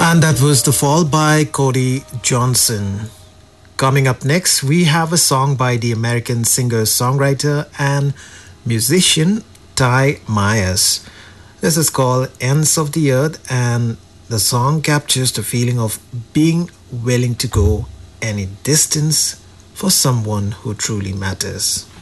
And that was The Fall by Cody Johnson. Coming up next, we have a song by the American singer, songwriter, and musician Ty Myers. This is called Ends of the Earth, and the song captures the feeling of being willing to go any distance for someone who truly matters.